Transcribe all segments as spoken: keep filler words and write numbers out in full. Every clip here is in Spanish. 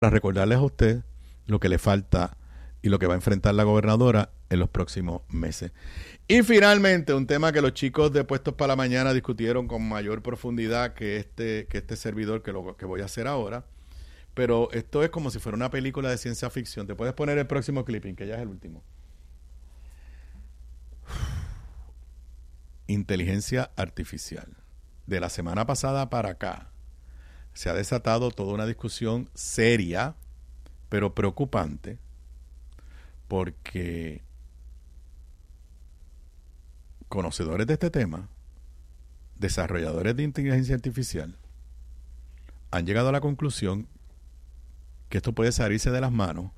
para recordarles a usted lo que le falta y lo que va a enfrentar la gobernadora en los próximos meses. Y finalmente, un tema que los chicos de Puestos para la Mañana discutieron con mayor profundidad que este, que este servidor que, lo, que voy a hacer ahora. Pero esto es como si fuera una película de ciencia ficción. Te puedes poner el próximo clipping, que ya es el último. Inteligencia artificial. De la semana pasada para acá, se ha desatado toda una discusión seria, pero preocupante, porque conocedores de este tema, desarrolladores de inteligencia artificial, han llegado a la conclusión que esto puede salirse de las manos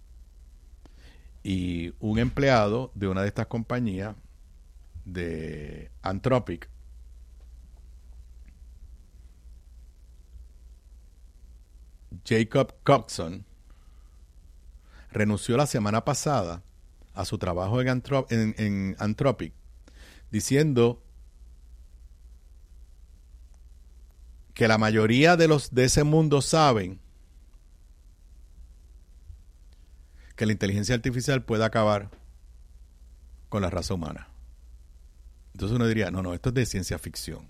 y un empleado de una de estas compañías de Anthropic Jacob Coxon renunció la semana pasada a su trabajo en, Anthrop- en, en Anthropic, diciendo que la mayoría de los de ese mundo saben que la inteligencia artificial puede acabar con la raza humana. Entonces uno diría, no, no, esto es de ciencia ficción.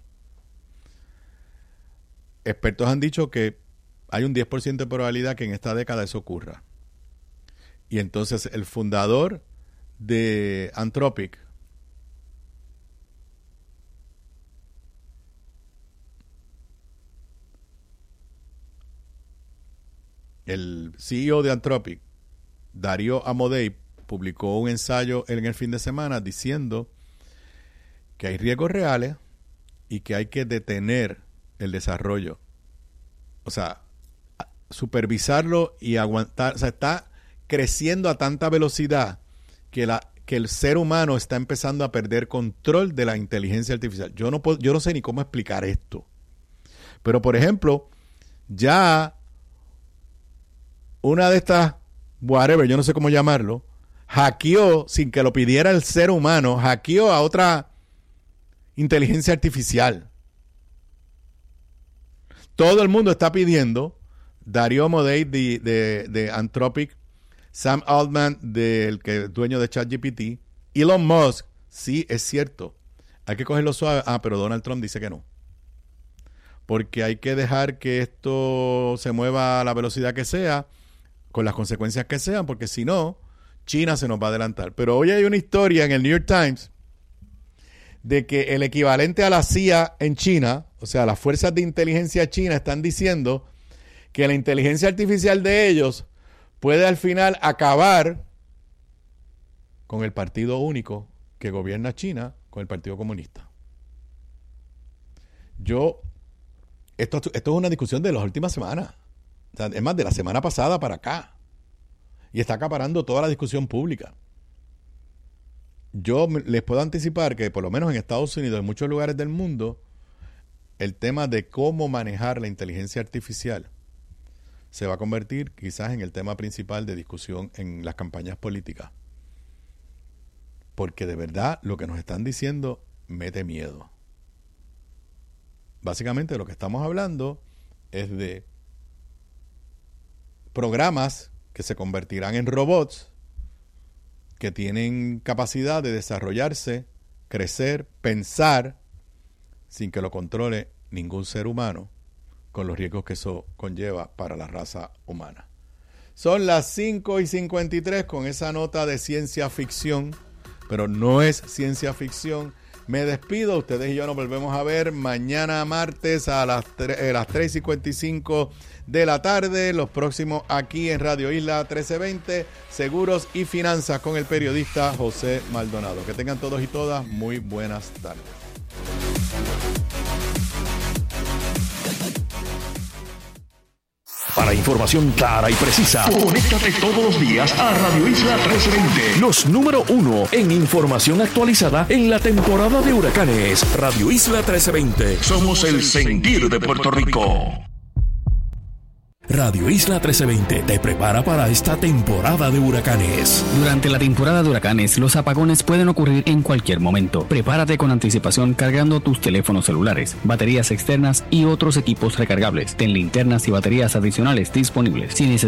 Expertos han dicho que hay un diez por ciento de probabilidad que en esta década eso ocurra. Y entonces el fundador de Anthropic, el C E O de Anthropic, Dario Amodei, publicó un ensayo en el fin de semana diciendo que hay riesgos reales y que hay que detener el desarrollo. O sea, supervisarlo y aguantar. O sea, está creciendo a tanta velocidad que, la, que el ser humano está empezando a perder control de la inteligencia artificial. Yo no, puedo, yo no sé ni cómo explicar esto. Pero, por ejemplo, ya una de estas, whatever, yo no sé cómo llamarlo, hackeó, sin que lo pidiera el ser humano, hackeó a otra inteligencia artificial. Todo el mundo está pidiendo, Dario Amodei de, de, de Anthropic, Sam Altman, del que es dueño de ChatGPT, Elon Musk, sí, es cierto, hay que cogerlo suave. Ah, pero Donald Trump dice que no. Porque hay que dejar que esto se mueva a la velocidad que sea, con las consecuencias que sean, porque si no, China se nos va a adelantar. Pero hoy hay una historia en el New York Times de que el equivalente a la C I A en China, o sea, las fuerzas de inteligencia china están diciendo que la inteligencia artificial de ellos puede al final acabar con el partido único que gobierna China, con el Partido Comunista. Yo, esto, esto es una discusión de las últimas semanas. O sea, es más, de la semana pasada para acá. Y está acaparando toda la discusión pública. Yo les puedo anticipar que por lo menos en Estados Unidos, en muchos lugares del mundo, el tema de cómo manejar la inteligencia artificial se va a convertir quizás en el tema principal de discusión en las campañas políticas. Porque de verdad lo que nos están diciendo mete miedo. Básicamente lo que estamos hablando es de programas que se convertirán en robots que tienen capacidad de desarrollarse, crecer, pensar sin que lo controle ningún ser humano, con los riesgos que eso conlleva para la raza humana. Son las cinco y cincuenta y tres con esa nota de ciencia ficción, pero no es ciencia ficción. Me despido, ustedes y yo nos volvemos a ver mañana martes a las, tre- a las tres y cincuenta y cinco de la tarde, los próximos aquí en Radio Isla trece veinte, Seguros y Finanzas con el periodista José Maldonado. Que tengan todos y todas muy buenas tardes. Para información clara y precisa, conéctate todos los días a Radio Isla trece veinte. Los número uno en información actualizada en la temporada de huracanes. Radio Isla trece veinte. Somos el sentir de Puerto Rico. Radio Isla trece veinte te prepara para esta temporada de huracanes. Durante la temporada de huracanes, los apagones pueden ocurrir en cualquier momento. Prepárate con anticipación cargando tus teléfonos celulares, baterías externas y otros equipos recargables. Ten linternas y baterías adicionales disponibles. Si necesitas